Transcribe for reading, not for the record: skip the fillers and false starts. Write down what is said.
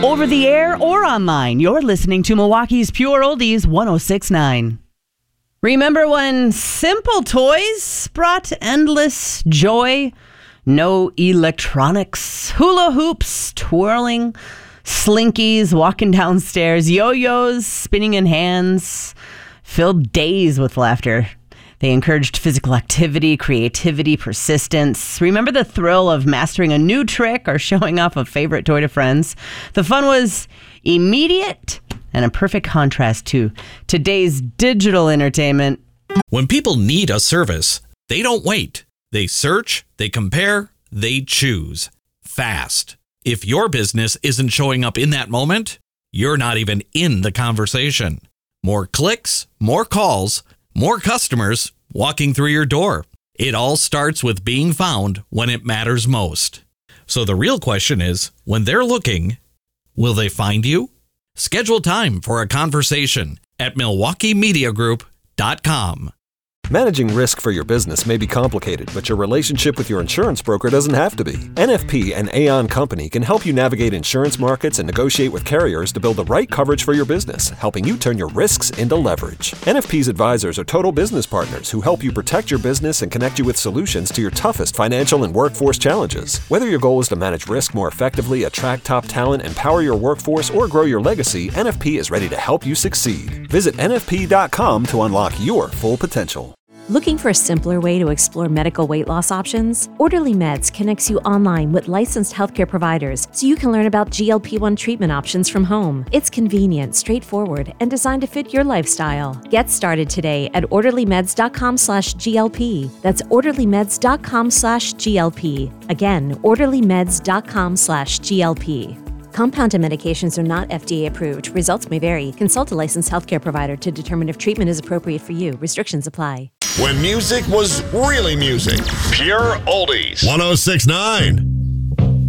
Over the air or online, you're listening to Milwaukee's Pure Oldies 106.9. Remember when simple toys brought endless joy? No electronics, hula hoops, twirling, slinkies, walking downstairs, yo-yos, spinning in hands, filled days with laughter. They encouraged physical activity, creativity, persistence. Remember the thrill of mastering a new trick or showing off a favorite toy to friends? The fun was immediate and a perfect contrast to today's digital entertainment. When people need a service, they don't wait. They search, they compare, they choose. Fast. If your business isn't showing up in that moment, you're not even in the conversation. More clicks, more calls, more customers walking through your door. It all starts with being found when it matters most. So the real question is, when they're looking, will they find you? Schedule time for a conversation at MilwaukeeMediaGroup.com. Managing risk for your business may be complicated, but your relationship with your insurance broker doesn't have to be. NFP and Aon Company can help you navigate insurance markets and negotiate with carriers to build the right coverage for your business, helping you turn your risks into leverage. NFP's advisors are total business partners who help you protect your business and connect you with solutions to your toughest financial and workforce challenges. Whether your goal is to manage risk more effectively, attract top talent, empower your workforce, or grow your legacy, NFP is ready to help you succeed. Visit NFP.com to unlock your full potential. Looking for a simpler way to explore medical weight loss options? Orderly Meds connects you online with licensed healthcare providers so you can learn about GLP-1 treatment options from home. It's convenient, straightforward, and designed to fit your lifestyle. Get started today at orderlymeds.com/GLP. That's orderlymeds.com/GLP. Again, orderlymeds.com/GLP. Compounded medications are not FDA approved. Results may vary. Consult a licensed healthcare provider to determine if treatment is appropriate for you. Restrictions apply. When music was really music. Pure Oldies. 106.9.